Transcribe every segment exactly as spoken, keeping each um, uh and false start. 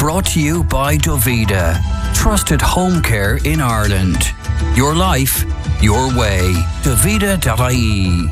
brought to you by Dovida. Trusted home care in Ireland. Your life, your way. Dovida dot I E.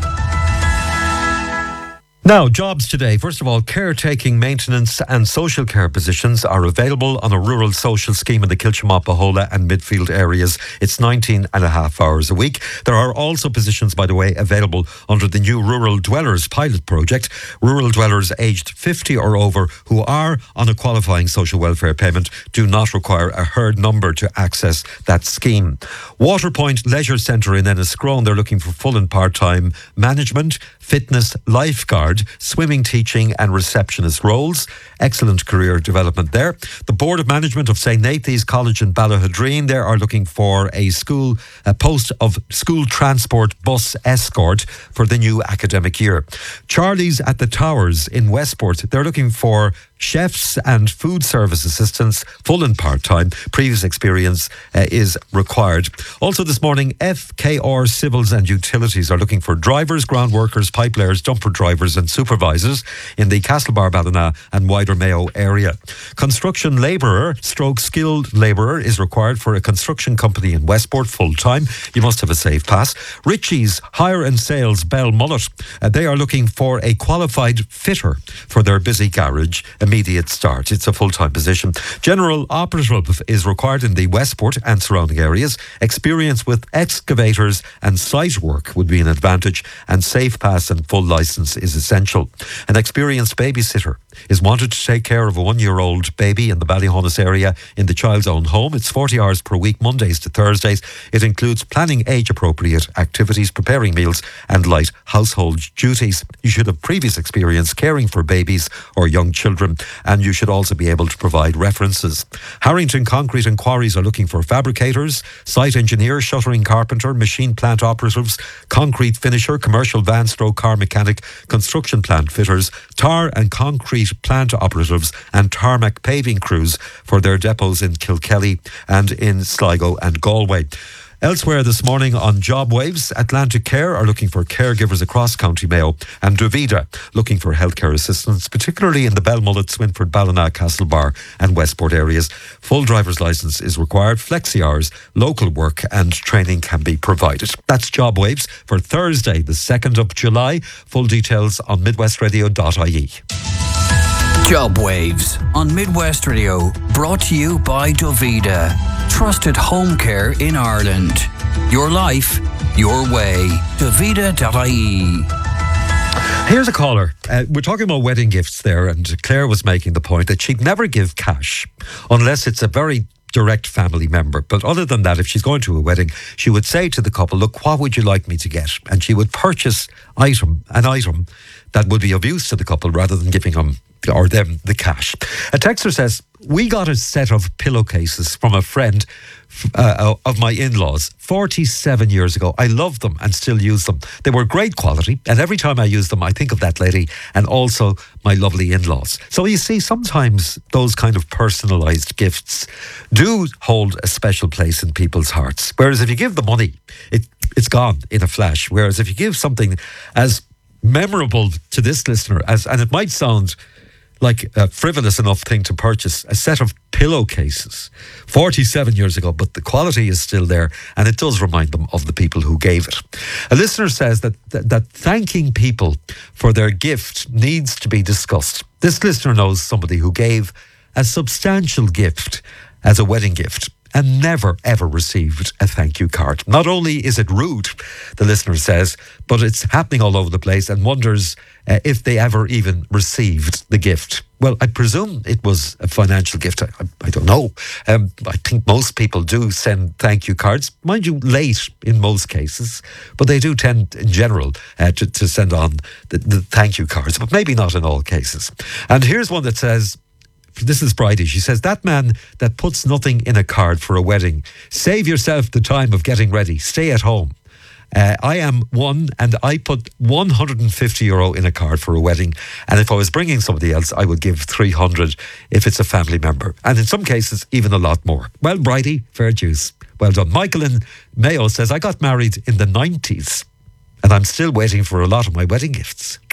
Now, jobs today. First of all, caretaking, maintenance and social care positions are available on a rural social scheme in the Kilchimop, Ahola and Midfield areas. It's nineteen and a half hours a week. There are also positions, by the way, available under the new Rural Dwellers pilot project. Rural dwellers aged fifty or over who are on a qualifying social welfare payment do not require a herd number to access that scheme. Waterpoint Leisure Centre in Enniscrone, they're looking for full and part-time management, fitness, lifeguard, swimming teaching and receptionist roles. Excellent career development there. The Board of Management of Saint Nathan's College in Ballahadreen, they are looking for a school a post of school transport bus escort for the new academic year. Charlie's at the Towers in Westport, they're looking for chefs and food service assistants, full and part-time. Previous experience uh, is required. Also this morning, F K R Civils and Utilities are looking for drivers, ground workers, pipe layers, dumper drivers and supervisors in the Castlebar, Ballina and wider Mayo area. Construction labourer, stroke skilled labourer is required for a construction company in Westport full-time. You must have a safe pass. Ritchie's Hire and Sales Belmullet, uh, they are looking for a qualified fitter for their busy garage. Immediate start. It's a full-time position. General operative is required in the Westport and surrounding areas. Experience with excavators and site work would be an advantage, and safe pass and full licence is essential. An experienced babysitter is wanted to take care of a one-year-old baby in the Ballyhonus area in the child's own home. It's forty hours per week, Mondays to Thursdays. It includes planning age-appropriate activities, preparing meals and light household duties. You should have previous experience caring for babies or young children, and you should also be able to provide references. Harrington Concrete and Quarries are looking for fabricators, site engineers, shuttering carpenter, machine plant operatives, concrete finisher, commercial van stroke car mechanic, construction plant fitters, tar and concrete plant operatives and tarmac paving crews for their depots in Kilkelly and in Sligo and Galway. Elsewhere this morning on Job Waves, Atlantic Care are looking for caregivers across County Mayo, and Dovida looking for healthcare assistants, particularly in the Belmullet, Swinford, Ballina, Castlebar and Westport areas. Full driver's licence is required, flexi hours, local work and training can be provided. That's Job Waves for Thursday, the second of July. Full details on midwest radio dot I E. Job Waves on Midwest Radio, brought to you by Dovida. Trusted home care in Ireland. Your life, your way. Dovida dot I E. Here's a caller. Uh, we're talking about wedding gifts there, and Claire was making the point that she'd never give cash unless it's a very direct family member. But other than that, if she's going to a wedding, she would say to the couple, look, what would you like me to get? And she would purchase item an item that would be of use to the couple rather than giving them or them the cash. A texter says, we got a set of pillowcases from a friend uh, of my in-laws forty-seven years ago. I love them and still use them. They were great quality, and every time I use them, I think of that lady and also my lovely in-laws. So you see, sometimes those kind of personalised gifts do hold a special place in people's hearts. Whereas if you give the money, it, it's gone in a flash. Whereas if you give something as memorable to this listener, as and it might sound like a frivolous enough thing to purchase, a set of pillowcases forty-seven years ago, but the quality is still there and it does remind them of the people who gave it. A listener says that, that, that thanking people for their gift needs to be discussed. This listener knows somebody who gave a substantial gift as a wedding gift and never ever received a thank you card. Not only is it rude, the listener says, but it's happening all over the place, and wonders uh, if they ever even received the gift. Well, I presume it was a financial gift. I, I don't know. Um, I think most people do send thank you cards, mind you, late in most cases, but they do tend in general uh, to, to send on the, the thank you cards, but maybe not in all cases. And here's one that says, this is Bridie. She says, that man that puts nothing in a card for a wedding, save yourself the time of getting ready. Stay at home. Uh, I am one, and I put one hundred fifty euro in a card for a wedding. And if I was bringing somebody else, I would give three hundred if it's a family member. And in some cases, even a lot more. Well, Bridie, fair dues. Well done. Michael in Mayo says, I got married in the nineties and I'm still waiting for a lot of my wedding gifts.